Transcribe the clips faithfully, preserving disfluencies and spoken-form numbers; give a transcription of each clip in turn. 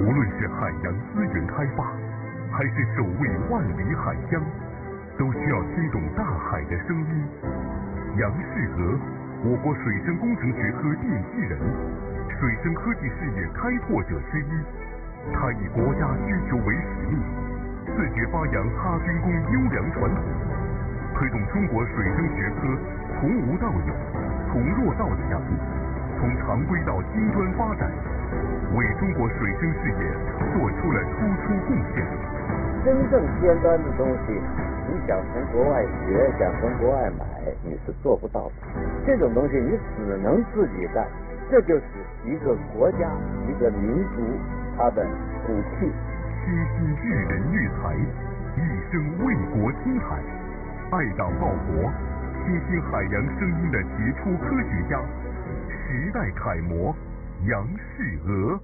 无论是海洋资源开发，还是守卫万里海疆，都需要听懂大海的声音。杨世娥，我国水生工程学科奠基人，水生科技事业开拓者之一。他以国家需求为使命，自觉发扬哈军工优良传统，推动中国水生学科从无到有，从弱到强，从常规到尖端发展，为中国水生事业做出了突出贡献。 真正尖端的东西，你想从国外学，想从国外买，你是做不到的。这种东西你只能自己干，这就是一个国家、一个民族它的武器。 悉心育人育才，一生为国倾海，爱党报国，倾听海洋声音的杰出科学家，时代楷模杨世娥。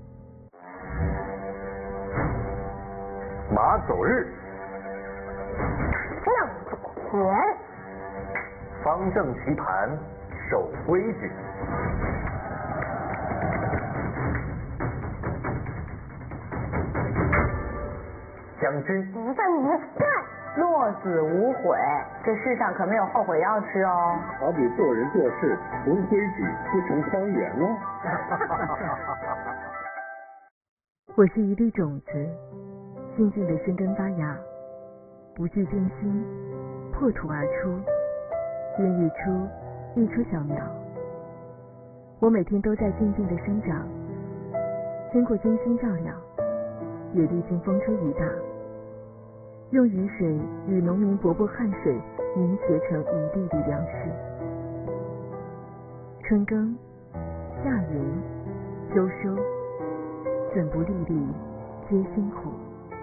马走日， 弄钱， 方正棋盘，守规矩。将军， 不在你在，落子无悔，这世上可没有后悔药吃哦。 好比做人做事不规矩，不成方圆哦。 我是一粒种子，静静的生根发芽，不惧艰辛，破土而出，孕育出一株小苗。我每天都在静静的生长，经过精心照料，也历经风吹雨打，用雨水与农民伯伯汗水凝结成一粒粒粮食。春耕、夏耘、秋收，怎不粒粒皆辛苦？